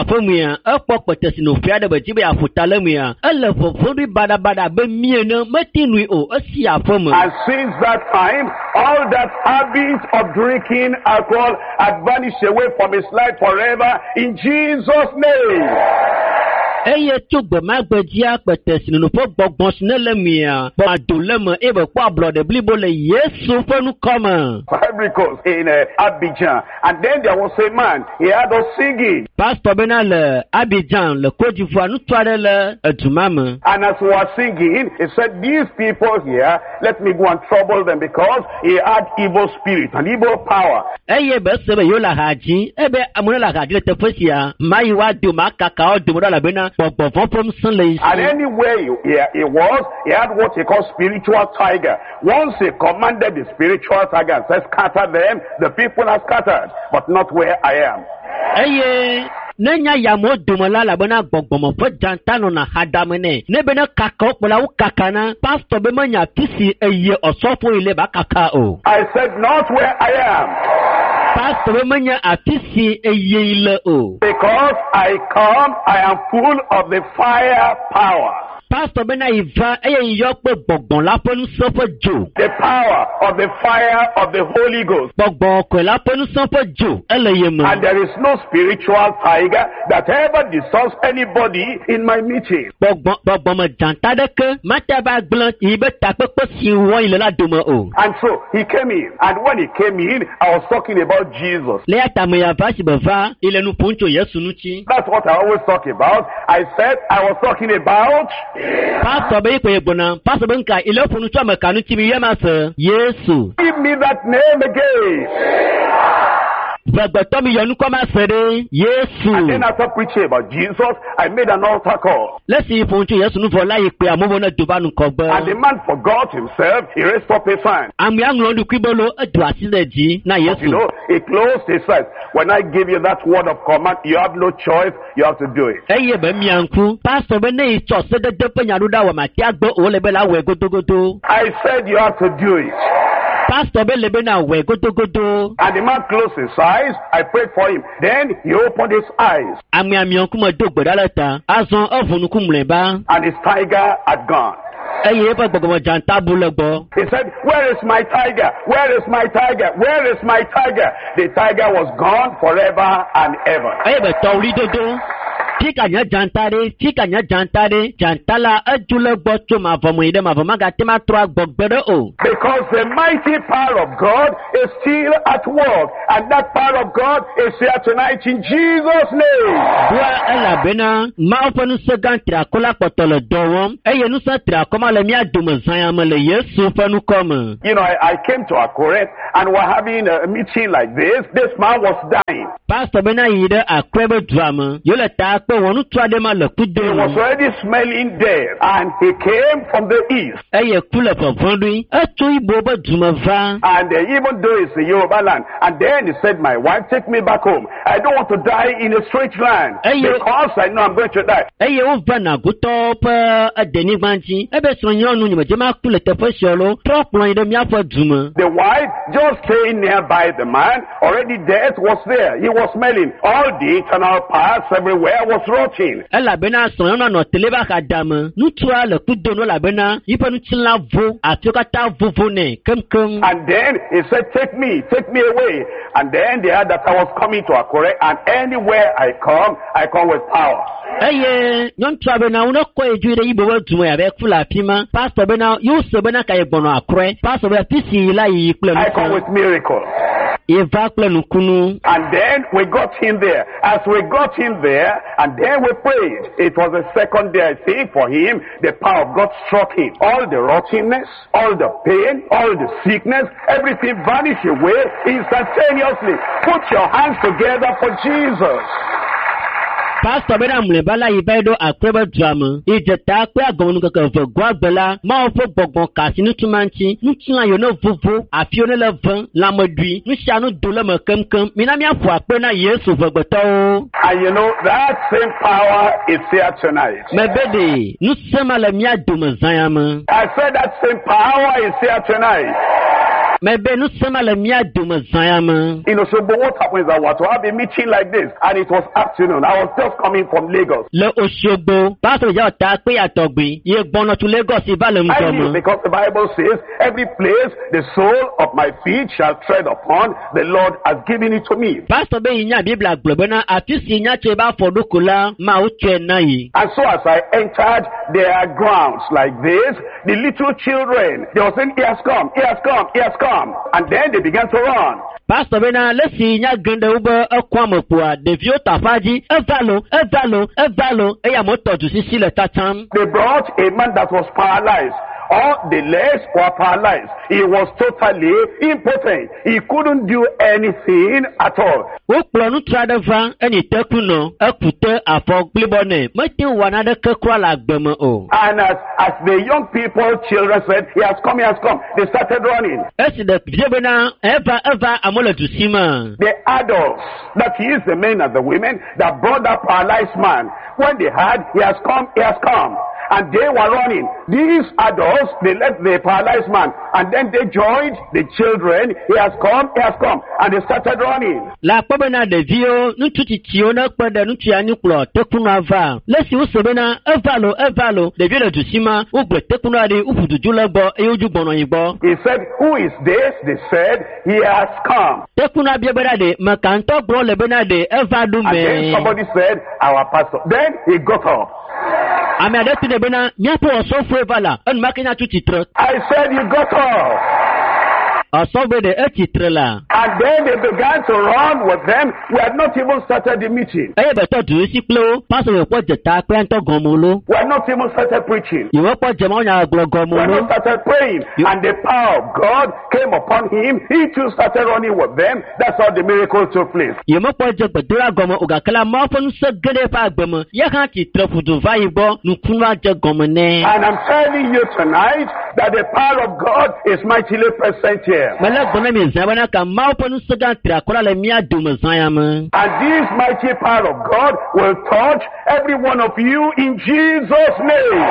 that time, all that habit of drinking alcohol had vanished away from his life forever in Jesus' name. Eye tugbe magbejia petesinu no fo gbogbon sinelemia bo adolemo ebe kwa blood blibo le Yesu fonu come. Bible calls in Abidjan, and then there was a man, he had us singing. Pastor Benal Abidjan le Côte d'Ivoire nous toile le dumame. And as we were singing, he said, these people here, let me go and trouble them, because he had evil spirit and evil power. Eye be sebe yo la haji ebe amuna la haji le tefosia mai wa do makaka o do la bena. And anywhere he was, he had what he called spiritual tiger. Once he commanded the spiritual tiger and said, scatter them, the people are scattered, but not where I am. Nenya yamo dumala la bona gbogbomo fo jantano na hadamene ne bena kaka pola u kakana pastor be manya tisi eye osofo ile ba kaka o. I said not where I am. Pastor be manya atisi eye ile o. Because I come, I am full of the fire power. Pastor bena iva eye yokpe bogbon la ponu sopo jo. The power of the fire of the Holy Ghost. Bogbon ko la ponu sopo jo eleyemo. And there is no spiritual tiger that ever disturbs anybody in my meeting. Bogbon ma janta de ke mata ba gblan ibe tapepe si won ile la domo o. And so he came in, and when he came in, I was talking about Jesus. Le atame ya va si beva ile nu poncho Yesu nuchi. That's what I always talk about. I said I was talking about Pastor be ko ebona, pastor be nka ile ponu to amaka nu ti mi yema se Yesu. give me that name again. Gbagbato mi yonu ko ma sere Yesu. And then after preaching about Jesus, I made an altar call. Let's see poncho Yesu nu for lai pe amomo na do ba nu ko gbo. And the man forgot himself. He raised up his hand. Ami anlo du kwibolo edu asile ji na You Yesu. know, he closed his eyes. When I give you that word of command, you have no choice. You have to do it. Eye be mi anku, pastor be ne cho se de pe nyaru da wa ma ti agbo o le be la we godogodo. I said you have to do it. Pastor be le be na we godogodo. And the man closed his eyes. I prayed for him. Then he opened his eyes. Ami anku mo do gboda lata. Azon ovunu ku mleba. And his tiger had gone. Eye be gbogbo janta bu legbo. He said, where is my tiger? Where is my tiger? Where is my tiger? The tiger was gone forever and ever. Eye be to ri dodo. Tikanya jantare, jantala ajule gbocho ma vomo ide ma voma gati ma tro agbogbere o. Because the mighty power of God is still at work. And that power of God is here tonight in Jesus' name. Bua ela bena, ma ofanu se gantra kola potolo dowom, eye nu se tra koma le mi adumo zanyama le Yesu fanu koma. You know, I came to Akure and we're having a meeting like this. This man was dying. Pastor bena yide akrebe drama, yole ta pe wonu twade ma le He kudo. was already smelling death. And he came from the east. Eye kule fofondui, eto ibo ba duma va. And even though it's a Yoruba land. And then he said, my wife, take me back home. I don't want to die in a strange land. Hey, because I know I'm going to die. Eye o va na guto pa adeni gbanji, ebe sonyo nu nyima jema kule te fe sholo, propon ide mi afọ duma. The wife just staying nearby the man. Already death was there. He was smelling. All the internal parts everywhere was rotting. Ela bena sonyo na no teleba ka dama, nutua le kudo no la bena, yipa nu chila vo, atiokata vovo ne, kem. And then he said, take me away. And then they heard that I was coming to Akure, and anywhere I come with power. Eye, yon twa bena uno ko ejuire ibo wa duma ya be kula pima, pastor bena yu se bena ka ebono Akure, pastor be pisi la yi kule I come with miracle. Eva kule nukunu. And then we got in there. As we got in there, and then we prayed. It was the second day, I think, for him. The power of God struck him. All the rottenness, all the pain, all the sickness, everything vanished away instantaneously. Put your hands together for Jesus. Pastor bena mlebala ibedo akrebe drama. Ijeta pe agonu keke ve gwagbela, ma ofo bogbon kasi nutumanchi, nutuna yo no vuvu, afione le van, la medui, nushanu dole me kemkem, minami afu akpe na Yesu vegbeto. And you know, that same power is here tonight. Mebede, nusema le mia dume zayama. I said that same power is here tonight. Maybe no sema le mia dume zayama. You know, so but what happened is I was to have a meeting like this, and it was afternoon. I was just coming from Lagos. Le Oshogbo, pastor ya ta pe atogbi, ye gbono to Lagos ibale I knew mkomo. because the Bible says, every place the sole of my feet shall tread upon, the Lord has given it to me. Pastor be inya Biblia globena atisi inya cheba fodukula ma uche nayi. And so as I entered their grounds like this, the little children, they were saying, he has come, he has come, he has come. And then they began to run. Pastor bena lesi inya gende ube ekwamopua, devio tafaji, evalo, eya moto tu sisi le tatam. They brought a man that was paralyzed. All the legs were paralyzed. He was totally impotent. He couldn't do anything at all. Uplonu tradeva eni tekuno ekute afọ glibone meti wanade kekwa la gbeme o. And as the young people, children said, he has come, they started running. Esi de jebena eva amole tu sima. The adults, that is the men and the women that brought that paralyzed man, when they heard he has come, and they were running. These adults, they left the paralyzed man, and then they joined the children. He has come, and they started running. La pabena de vio, nututi tiona pada nutianuklo, tekunava. Lesi usobena, evalo, de vio de sima, ubre tekunade, ufudu julabo, eujubono ibo. He said, who is this? They said, he has come. Tekuna biaberade, makanto bro lebenade, evadu And then me. somebody said, our pastor. Then he got up. Ame adeti de bena, nyapo osofu evala, un makina tutitre. I said, you got up. Osobe de etitre la. And then they began to run with them. We had not even started the meeting. Eye beto du siklo, paso yo po jeta kwento gomolo. We had not even started preaching. Yo po jema nya We had gomolo. not started praying. And the power of God came upon him. He too started running with them. That's how the miracle took place. Yo mo po je gbedura gomo ogakala mo fonu se gede pa agbemo. Ye kan ti trefudu vaibo, nukunu je gomone. And I'm telling you tonight that the power of God is mightily present here. Mala gona mi zabana ka ma fonu se gan trakola le mi adum zayam. And this mighty power of God will touch every one of you in Jesus' name.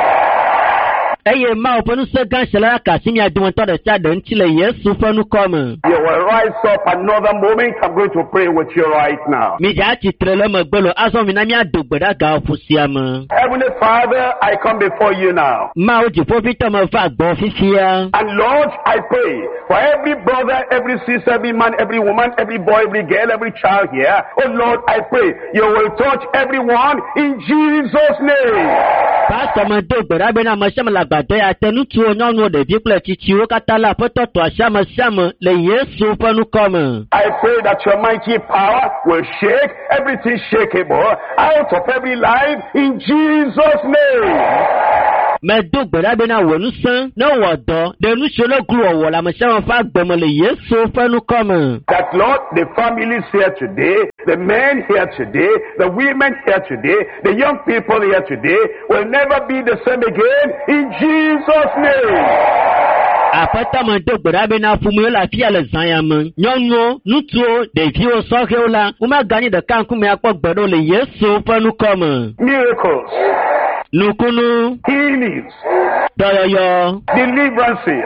Eye ma fonu se gan shala ka simi adum to de cha de ntile Yesu fonu come. You will rise up another moment. I'm going to pray with you right now. Mi ja ti trele mo gbelo aso mi na mi adogbeda ga ofusiam. Heavenly Father, I come before you now. Ma o ji fofito mo fa gbo fifia. And Lord, I pray for every brother, every sister, every man, every woman, every boy, every girl, every child here. Oh Lord, I pray you will touch everyone in Jesus' name. Pastor mo dogbeda be na mo se la gbade atenutu ononu de bi ple titi o katala poto to asama sama le Yesu fonu come. I pray that your mighty power will shake everything shakeable out of every life in Jesus' name. Me dogbeda be na wonu san na wodo de nu solo glu owo la mo se won fa gbemo le Yesu fonu come. That Lord, the families here today, the men here today, the women here today, the young people here today will never be the same again in Jesus' name. Apata mo dogbeda be na fumu la fia le zanyam. Nyonwo nutuo de vi o soke ola. Uma gani de kanku me akpogbedo le Yesu fonu come. Miracles, Nukunu healings, doyoyo deliverances,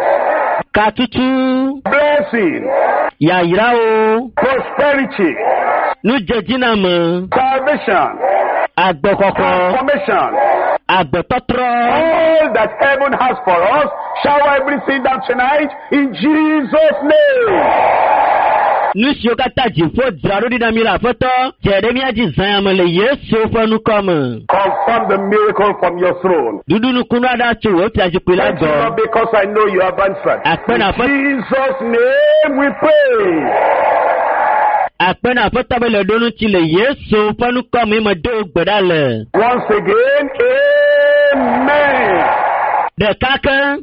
katutu blessing, yayirao prosperity, nujejinam salvation, agbokoko transformation. agbototro. All that heaven has for us, shower everything down tonight in Jesus' name. Nusio kata jifo draro di namira foto. Jeremia ji zanyam le Yesu fonu come. Confirm the miracle from your throne. Dudu nukunu ada chuo piaji pila Thank you, Lord, go. because I know you have answered. Akpena foto. In Jesus' name we pray. Akpena foto be le donu ti le Yesu fonu come mo dogbeda le. Once again, amen. De kaka.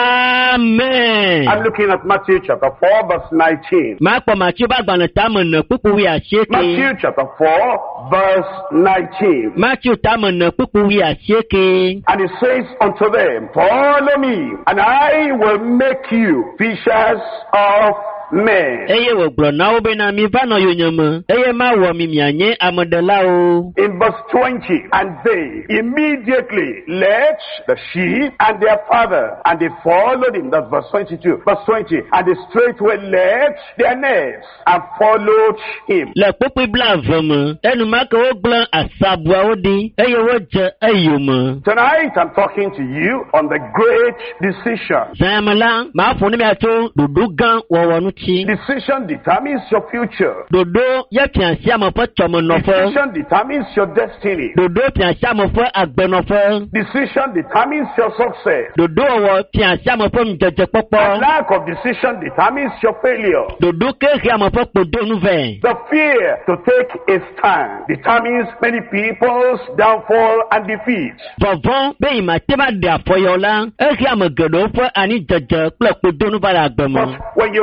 Amen. I'm looking at Matthew chapter 4 verse 19. Ma po ma chi ba gbana tamu na pupu wi asieke. Matthew chapter 4 verse 19. Matthew tamu na pupu wi asieke. And he says unto them, follow me, and I will make you fishers of men. Eye wo gbro na obe na mi va no yonyama. Eye ma wo mi mianye amodela o. In verse 20, and they immediately left the sheep and their father, and they followed him. That's verse 22. Verse 20, and they straightway left their nets and followed him. Le pupu bla vama. Enu ma ko gbla asabwa odi. Eye wo je ayoma. Tonight I'm talking to you on the great decision. Zamala ma fo ni mi ato dudu gan wo wonu ti. Decision determines your future. Dodo ye piansia mo fo chomo nofo. Decision determines your destiny. Dodo piansia mo fo agbenofo. Decision determines your success. Dodo wo piansia mo fo mjeje popo. Lack of decision determines your failure. Dodo ke ria mo fo podo nu ve. The fear to take a stand determines many people's downfall and defeat. Vovon be ima tema de afoyola. E ria mo gedo fo ani jeje ple podo nu bala agbemo. But when you hear the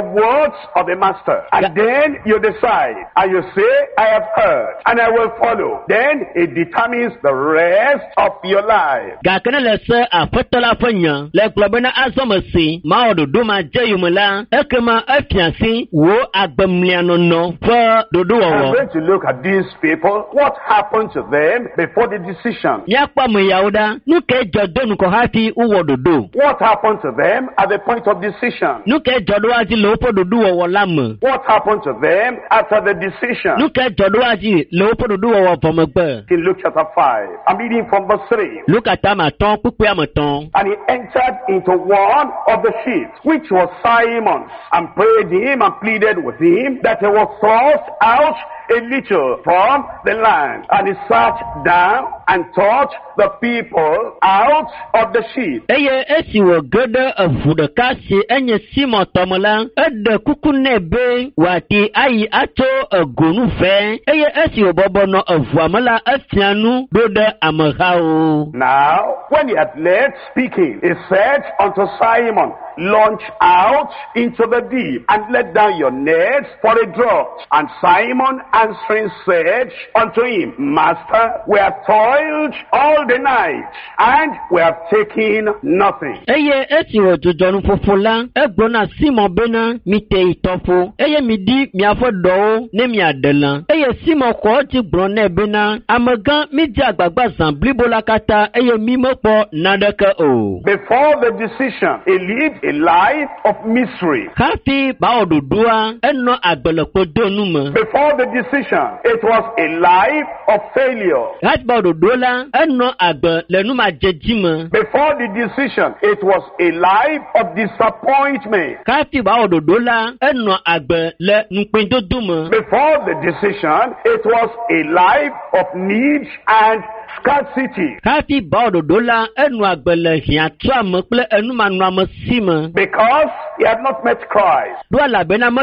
words of the master. And then you decide, and you say, I have heard, and I will follow. Then it determines the rest of your life. Gakana lese afetola fanya le globena azomasi ma ododo ma jeyumela ekema afiansi wo agbamliano no for dodo wo. I'm going to look at these people. What happened to them before the decision? Yakpa mu yauda nuke jodo nuko hafi uwo dodo. What happened to them at the point of decision? Nuke jodo aji lopo dodo wo lam. What happened to them after the decision? Nuke jodo aji lopo dodo wo pomegbe. In Luke chapter 5, I'm reading from verse 3. Luke atama ton pupu amaton. And he entered into one of the ships, which was Simon's, and prayed him and pleaded with him that he was thrust out a little from the land. And he sat down and taught the people out of the ship. Eye esi wo gede avudaka si enye Simon tomola ede kuku nebe wati ayi ato agonu fe. Eye esi wo bobo no avuamala afianu dode amahao. Now, when he had left speaking, he said unto Simon, launch out into the deep and let down your nets for a draught. And Simon answering said unto him, Master, we have toiled all the night and we have taken nothing. Eye esi wo jojonu fofola egbona Simon bena mite itofo. Eye midi miafo do ne miadela. Eye Simon ko ti brone bena amagan midi agbagba zamblibola kata eye mimopo nadaka o. Before the decision, he lived a life of misery. Kafi ba ododua eno agbelepo donuma. Before the decision, it was a life of failure. Kafi ba ododola eno agbe lenuma jejima. Before the decision, it was a life of disappointment. Kafi ba ododola eno agbe le nupindoduma. Before the decision, it was a life of need and scarcity. Kafi ba ododola eno agbe le hiatu amekple enuma nuamesima. Because he had not met Christ. I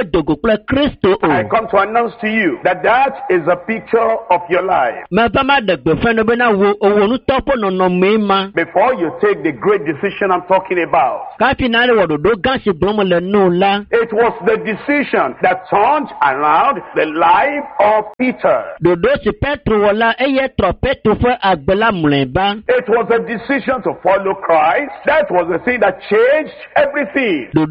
come to announce to you that that is a picture of your life. Before you take the great decision I'm talking about, it was the decision that turned around the life of Peter. It was a decision to follow Christ. That was the thing that changed everything. But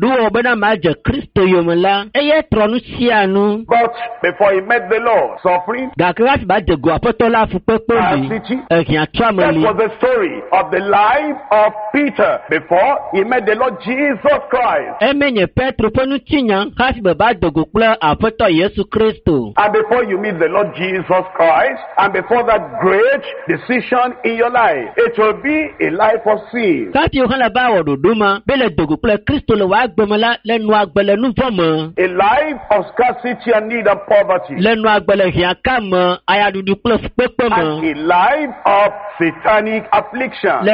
before he met the Lord, suffering, scarcity, that was the story of the life of Peter before he met the Lord Jesus Christ. And before you meet the Lord Jesus Christ, and before that great decision in your life, it will be a life of sin. A life of scarcity and need and poverty. And a life of satanic affliction.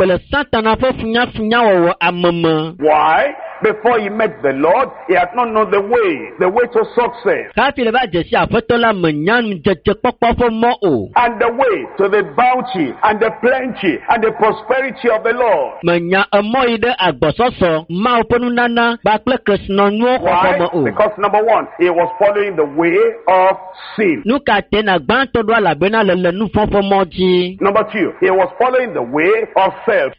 Why? Before he met the Lord, he had not known the way to success. And the way to the bounty and the plenty and the prosperity of the Lord. Why? Because number one, he was following the way of sin. Number two, he was following the way of self.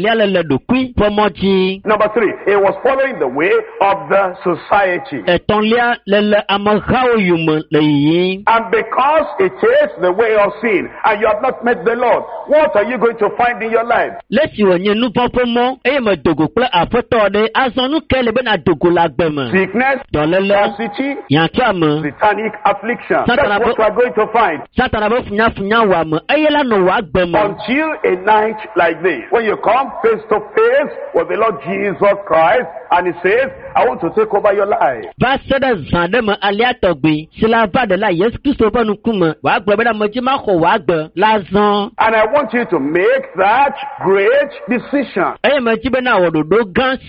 Number three, he was following the way of the society. And because it is the way of sin, and you have not met the Lord, what are you going to find in your life? Sickness, scarcity, satanic affliction. That's what we are going to find. Until a night like this, when you come face to face with the Lord Jesus Christ, and he says, I want to take over your life. And I want you to make that great decision. And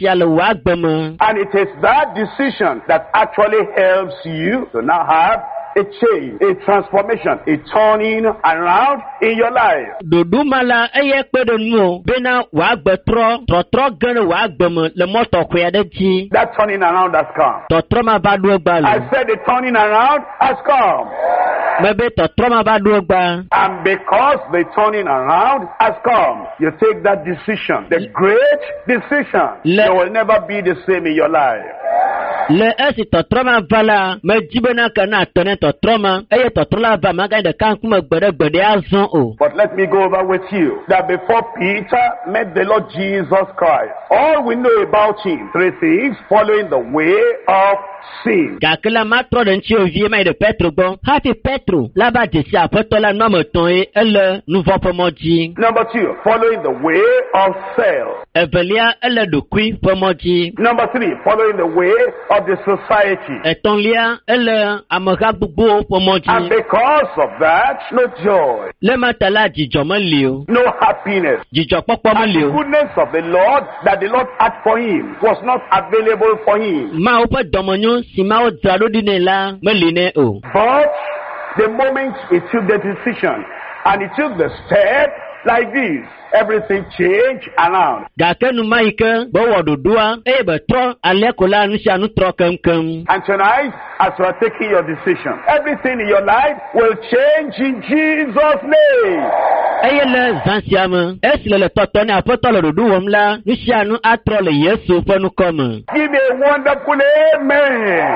it is that decision that actually helps you to now have a change, a transformation, a turning around in your life. Dodo mala eye kpedenu bena wa gbetro trotro gan wa gbem le moto kwa de ji. That turning around has come. Totro ma ba do gba I le. said the turning around has come. Mebe totro ma ba do gba. And because the turning around has come, you take that decision, the great decision. You will never be the same in your life. Le esi totro ma vala me jibena kana tone totro ma eye totro la ba ma ga de kan kuma gbede azon o. But let me go over with you that before Peter met the Lord Jesus Christ, all we know about him, three things: following the way of sin. Kakela matro den chi ovie mai de Petro bon. Happy Petro la ba de si apostola no me ton e ele nouveau pomoji. Number two, following the way of self. Evelia ele do kui pomoji. Number three, following the way of the society. Etonlia ele amaka gbogbo pomoji. And because of that, no joy, Le matala jijo mo leo. no happiness. Jijo popo mo And the leo. goodness of the Lord that the Lord had for him was not available for him. Ma o pe domonyo si ma o drado dine la me line o. But the moment he took the decision and he took the step like this, everything changed around. Gakenu maike bo wododua e be tro ale kola nu sia nu tro kem. And tonight, as you are taking your decision, everything in your life will change in Jesus' name. Eyele zansiame esile le toto ne apotolo dodu wom la nu sia nu atro le Yesu fe nu komme. Give me a wonderful amen.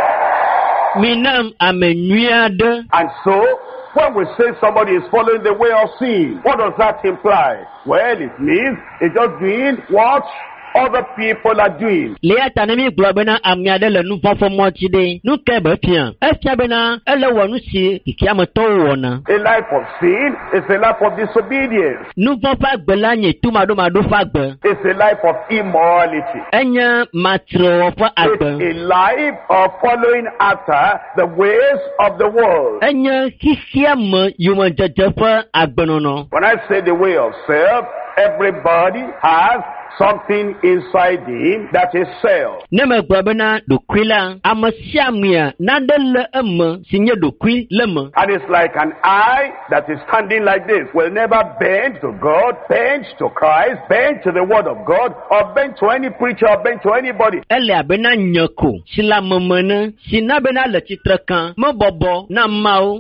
Minam amenuade. And so, when we say somebody is following the way of sin, what does that imply? Well, it means it's just doing what other people are doing. Le atanemi globena amiade le nu fofo mochide nu kebe pian. Efiabena ele wonu si ikiamo to wona. A life of sin is a life of disobedience. Nu fofa gbela nye tumado mado fagbe. It's a life of immorality. Enya matro fo It's agbe. a life of following after the ways of the world. Enya kisiam yuma jejefa agbenono. When I say the way of self, everybody has something inside him that is self. Neme gbabena dokwila amasiamia nadele sinye dokwi lema. And it's like an eye that is standing like this, will never bend to God, bend to Christ, bend to the word of God, or bend to any preacher, or bend to anybody. Ele abena nyako sila mamana sinabena le chitrakan mabobo na mau